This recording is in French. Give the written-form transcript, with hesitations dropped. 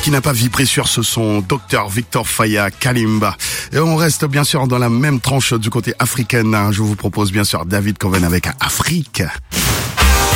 qui n'a pas vibré sur ce son, Dr Victor Faya Kalimba. Et on reste bien sûr dans la même tranche du côté africaine. Je vous propose bien sûr David Coven avec Afrique.